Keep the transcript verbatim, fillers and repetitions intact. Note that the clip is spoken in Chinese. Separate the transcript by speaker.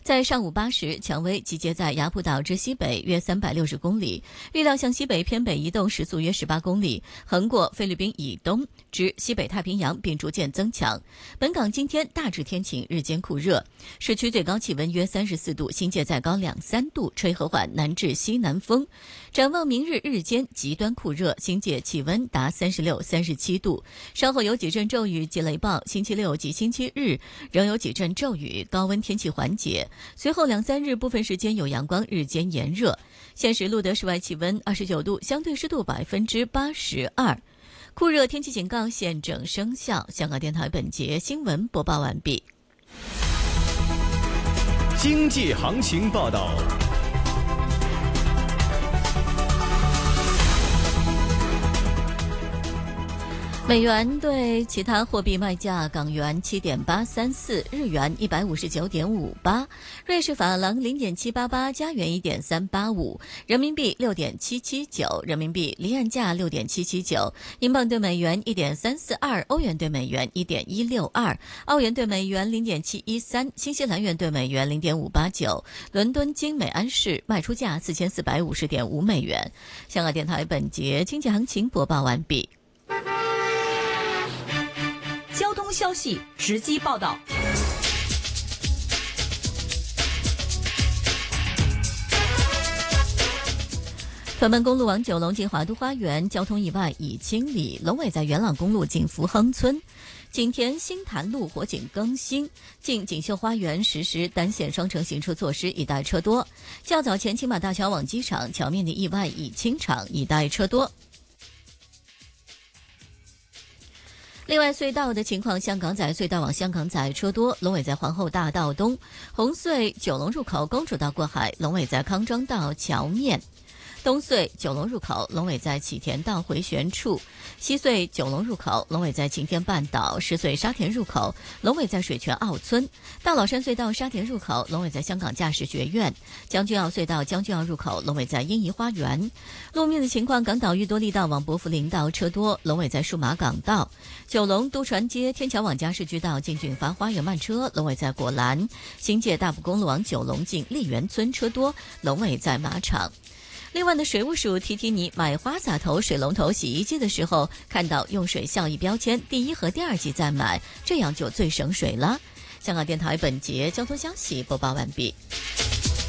Speaker 1: 在上午八时，蔷薇集结在雅浦岛之西北约三百六十公里，预料向西北偏北移动，时速约十八公里，横过菲律宾以东至西北太平洋，并逐渐增强。本港今天大致天晴，日间酷热，市区最高气温约三十四度，新界再高两三度，吹和缓南至西南风。展望明日日间极端酷热，新界气温达三十六、三十七度，稍后有几阵骤雨及雷暴，星期六及星期日仍有几阵骤雨，高温天气缓解。随后两三日部分时间有阳光，日间炎热。现时录得室外气温二十九度，相对湿度百分之八十二。酷热天气警告现正生效。香港电台本节新闻播报完毕。
Speaker 2: 经济行情报道。
Speaker 1: 美元对其他货币卖价：港元七点八三四，日元一百五十九点五八，瑞士法郎零点七八八，加元一点三八五，人民币六点七七九，人民币离岸价六点七七九，英镑对美元一点三四二，欧元对美元一点一六二，澳元对美元零点七一三，新西兰元对美元零点五八九。伦敦金美安士卖出价四千四百五十点五美元。香港电台本节经济行情播报完毕。
Speaker 3: 交通消息直击报道。
Speaker 1: 屯门公路往九龙进华都花园交通意外已清理，龙尾在元朗公路进福亨村。景田新潭路火警更新，进锦绣花园实施单线双程行车措施，以待车多。较早前青马大桥往机场桥面的意外已清场，以待车多。另外隧道的情况，香港仔隧道往香港仔车多，龙尾在皇后大道东；红隧九龙入口公主道过海，龙尾在康庄道桥面；东隧九龙入口龙尾在启田道回旋处；西隧九龙入口龙尾在晴天半岛；石隧沙田入口龙尾在水泉澳村；大老山隧道沙田入口龙尾在香港驾驶学院；将军澳隧道将军澳入口龙尾在英怡花园。路面的情况，港岛裕多利道往伯福林道车多，龙尾在数码港道；九龙都船街天桥往加士居道进俊发花园慢车，龙尾在果栏；新界大埔公路往九龙进丽园村车多，龙尾在马场。另外呢，水务署提提你买花洒头、水龙头、洗衣机的时候，看到用水效益标签第一和第二季再买，这样就最省水了。香港电台本节交通消息播报完毕。